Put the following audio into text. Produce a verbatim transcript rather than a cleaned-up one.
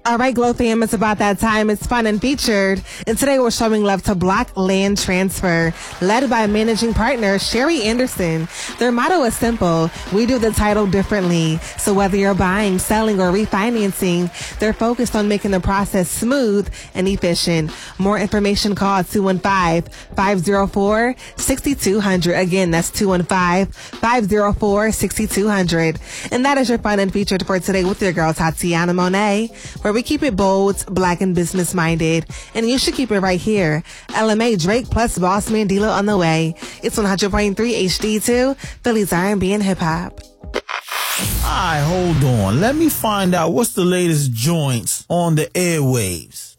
All right, Glow fam, it's about that time. It's fun and featured. And today we're showing love to Block Land Transfer, led by managing partner Sherry Anderson. Their motto is simple. We do the title differently. So whether you're buying, selling, or refinancing, they're focused on making the process smooth and efficient. More information, call two one five, five zero four, six two zero zero. Again, that's two one five, five zero four, six two zero zero. And that is your fun and featured for today with your girl, Tatiana Monet, where we keep it bold, black, and business-minded. And you should keep it right here. L M A Drake plus Boss Man Dealer on the way. It's one hundred point three H D two, Philly's R and B and hip-hop. Alright, hold on. Let me find out what's the latest joints on the airwaves.